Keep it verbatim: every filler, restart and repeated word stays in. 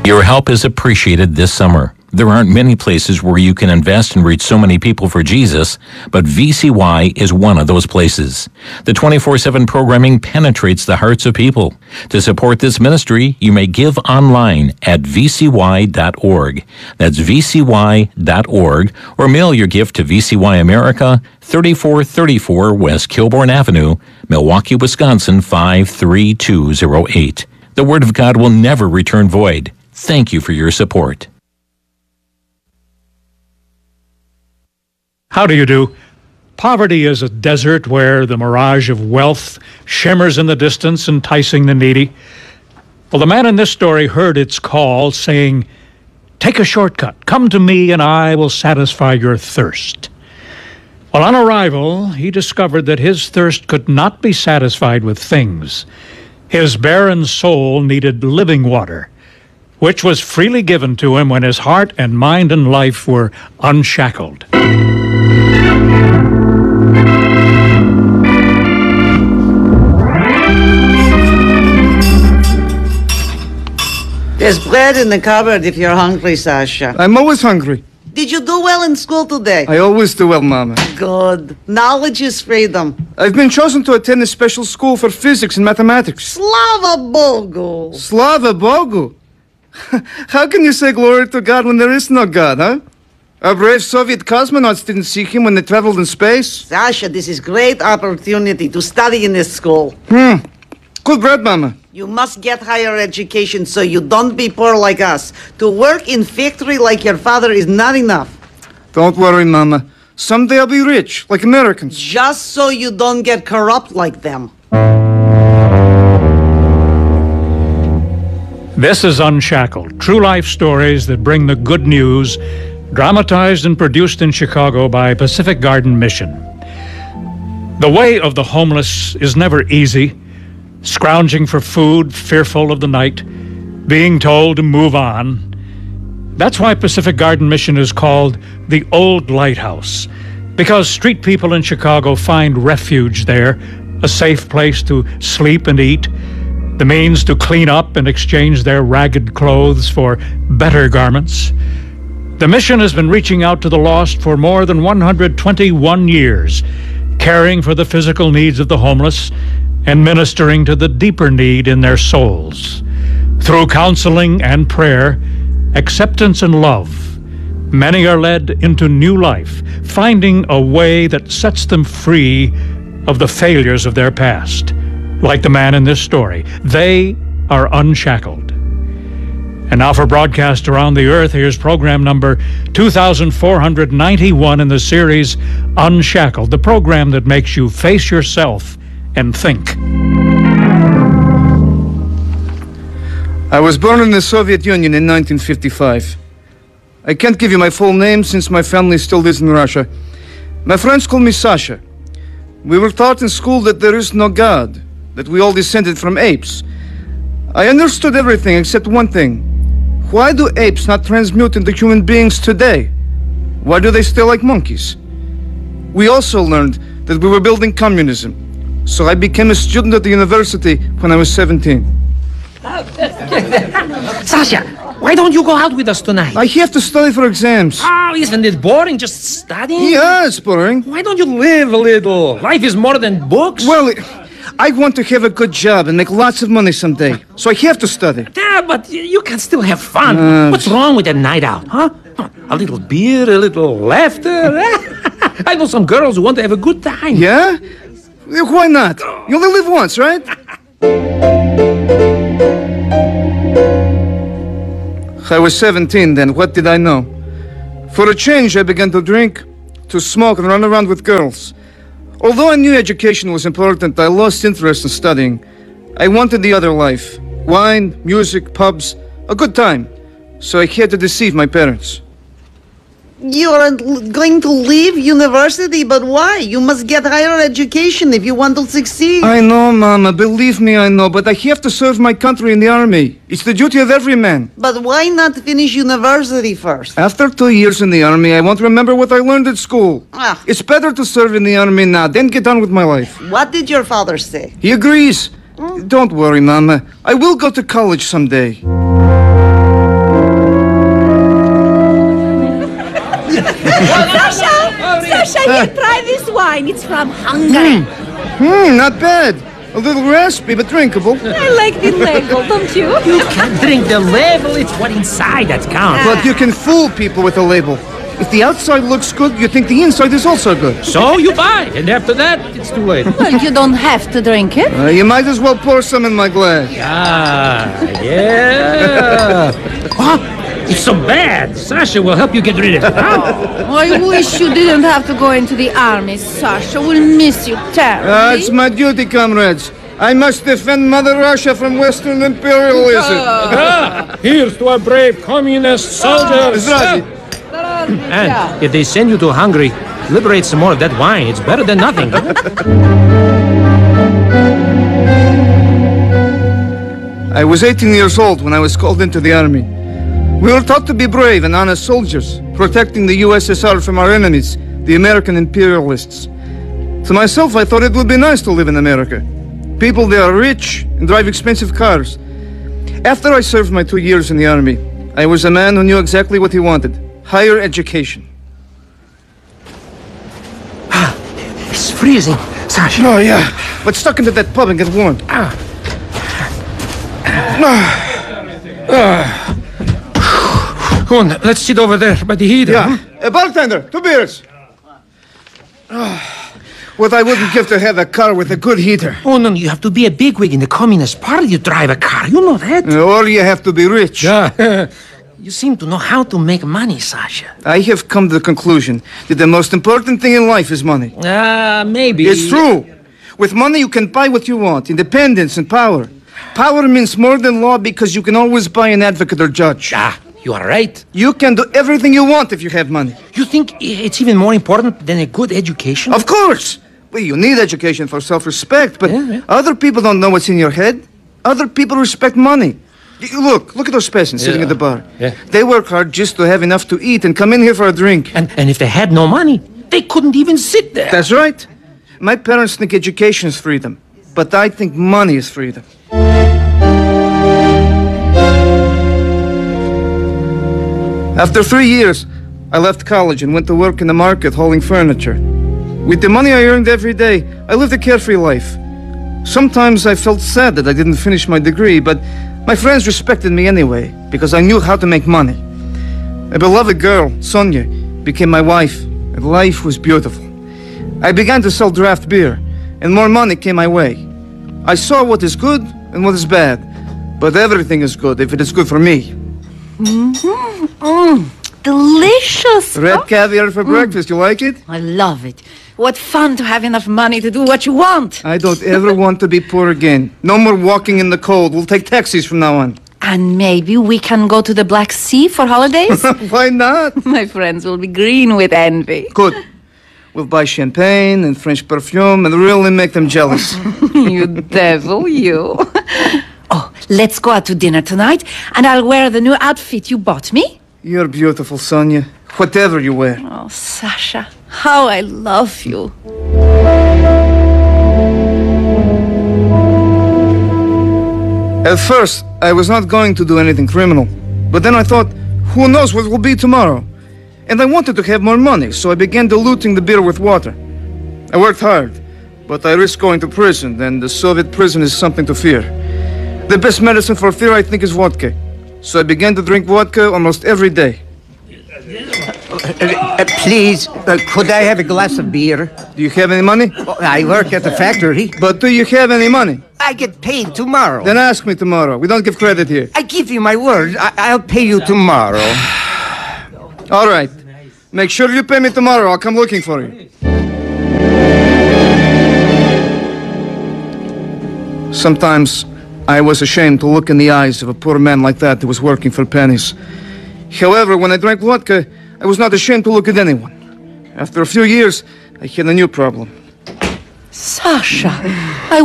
Your help is appreciated this summer. There aren't many places where you can invest and reach so many people for Jesus, but V C Y is one of those places. The twenty-four seven programming penetrates the hearts of people. To support this ministry, you may give online at v c y dot org. That's v c y dot org, or mail your gift to V C Y America, thirty-four thirty-four West Kilbourne Avenue, Milwaukee, Wisconsin, five three two zero eight. The Word of God will never return void. Thank you for your support. How do you do? Poverty is a desert where the mirage of wealth shimmers in the distance, enticing the needy. Well, the man in this story heard its call, saying, "Take a shortcut. Come to me, and I will satisfy your thirst." Well, on arrival, he discovered that his thirst could not be satisfied with things. His barren soul needed living water, which was freely given to him when his heart and mind and life were unshackled. There's bread in the cupboard if you're hungry, Sasha. I'm always hungry. Did you do well in school today? I always do well, Mama. Good. Knowledge is freedom. I've been chosen to attend a special school for physics and mathematics. Slava Bogu. Slava Bogu? How can you say glory to God when there is no God, huh? Our brave Soviet cosmonauts didn't seek him when they traveled in space. Sasha, this is great opportunity to study in this school. Hmm. Good bread, Mama. You must get higher education so you don't be poor like us. To work in factory like your father is not enough. Don't worry, Mama. Someday I'll be rich, like Americans. Just so you don't get corrupt like them. This is Unshackled, true life stories that bring the good news, dramatized and produced in Chicago by Pacific Garden Mission. The way of the homeless is never easy. Scrounging for food, fearful of the night, being told to move on. That's why Pacific Garden Mission is called the Old Lighthouse, because street people in Chicago find refuge there, a safe place to sleep and eat, the means to clean up and exchange their ragged clothes for better garments. The mission has been reaching out to the lost for more than one hundred twenty-one years, caring for the physical needs of the homeless and ministering to the deeper need in their souls. Through counseling and prayer, acceptance and love, many are led into new life, finding a way that sets them free of the failures of their past. Like the man in this story, they are unshackled. And now for broadcast around the earth, here's program number two thousand four hundred ninety-one in the series Unshackled, the program that makes you face yourself and think. I was born in the Soviet Union in nineteen fifty-five. I can't give you my full name since my family still lives in Russia. My friends call me Sasha. We were taught in school that there is no God, that we all descended from apes. I understood everything except one thing. Why do apes not transmute into human beings today? Why do they stay like monkeys? We also learned that we were building communism. So I became a student at the university when I was seventeen. Sasha, why don't you go out with us tonight? I have to study for exams. Oh, isn't it boring just studying? Yeah, it's boring. Why don't you live a little? Life is more than books. Well, I want to have a good job and make lots of money someday. So I have to study. Yeah, but you can still have fun. Uh, What's wrong with a night out, huh? A little beer, a little laughter. I know some girls who want to have a good time. Yeah? Why not? You only live once, right? I was seventeen then. What did I know? For a change, I began to drink, to smoke, and run around with girls. Although I knew education was important, I lost interest in studying. I wanted the other life. Wine, music, pubs, a good time. So I had to deceive my parents. You are going to leave university, but why? You must get higher education if you want to succeed. I know, Mama. Believe me, I know. But I have to serve my country in the army. It's the duty of every man. But why not finish university first? After two years in the army, I won't remember what I learned at school. Ah. It's better to serve in the army now, then get on with my life. What did your father say? He agrees. Hmm? Don't worry, Mama. I will go to college someday. Sasha! Sasha, here, try this wine. It's from Hungary. Hmm, not bad. A little raspy, but drinkable. I like the label, don't you? You can't drink the label. It's what inside that counts. But you can fool people with a label. If the outside looks good, you think the inside is also good. So you buy, and after that, it's too late. Well, you don't have to drink it. Uh, you might as well pour some in my glass. Ah, yeah. Oh, it's so bad. Sasha will help you get rid of it. Huh? I wish you didn't have to go into the army, Sasha. We'll miss you terribly. Uh, it's my duty, comrades. I must defend Mother Russia from Western imperialism. Ah, here's to our brave communist soldiers. Zdravi. And if they send you to Hungary, liberate some more of that wine. It's better than nothing. I was eighteen years old when I was called into the army. We were taught to be brave and honest soldiers, protecting the U S S R from our enemies, the American imperialists. To myself, I thought it would be nice to live in America. People there are rich and drive expensive cars. After I served my two years in the army, I was a man who knew exactly what he wanted. Higher education. It's freezing, Sasha. Oh, yeah. Let's stuck into that pub and get warm. Ah. Come on, let's sit over there by the heater. Yeah. Huh? A bartender, two beers. What I wouldn't give to have a car with a good heater. Oh, no, you have to be a bigwig in the Communist Party to drive a car. You know that. Or you have to be rich. Yeah. You seem to know how to make money, Sasha. I have come to the conclusion that the most important thing in life is money. Ah, uh, maybe. It's true. With money, you can buy what you want, independence and power. Power means more than law because you can always buy an advocate or judge. Ah, you are right. You can do everything you want if you have money. You think it's even more important than a good education? Of course. Well, you need education for self-respect, but Yeah, yeah. other people don't know what's in your head. Other people respect money. You- Look, look at those peasants sitting Yeah. at the bar. Yeah. They work hard just to have enough to eat and come in here for a drink. And, and if they had no money, they couldn't even sit there. That's right. My parents think education is freedom, but I think money is freedom. After three years, I left college and went to work in the market hauling furniture. With the money I earned every day, I lived a carefree life. Sometimes I felt sad that I didn't finish my degree, but my friends respected me anyway, because I knew how to make money. A beloved girl, Sonia, became my wife, and life was beautiful. I began to sell draft beer, and more money came my way. I saw what is good and what is bad, but everything is good if it is good for me. Mm, delicious. Red caviar for breakfast, you like it? I love it. What fun to have enough money to do what you want. I don't ever want to be poor again. No more walking in the cold. We'll take taxis from now on. And maybe we can go to the Black Sea for holidays? Why not? My friends will be green with envy. Good. We'll buy champagne and French perfume and really make them jealous. You devil, you. Oh, let's go out to dinner tonight, and I'll wear the new outfit you bought me. You're beautiful, Sonia. Whatever you wear. Oh, Sasha, how I love you. At first, I was not going to do anything criminal. But then I thought, who knows what will be tomorrow? And I wanted to have more money, so I began diluting the beer with water. I worked hard, but I risked going to prison, and the Soviet prison is something to fear. The best medicine for fear, I think, is vodka. So I began to drink vodka almost every day. Uh, please, uh, could I have a glass of beer? Do you have any money? Well, I work at the factory. But do you have any money? I get paid tomorrow. Then ask me tomorrow. We don't give credit here. I give you my word. I- I'll pay you tomorrow. All right. Make sure you pay me tomorrow. I'll come looking for you. Sometimes I was ashamed to look in the eyes of a poor man like that who was working for pennies. However, when I drank vodka, I was not ashamed to look at anyone. After a few years, I had a new problem. Sasha, I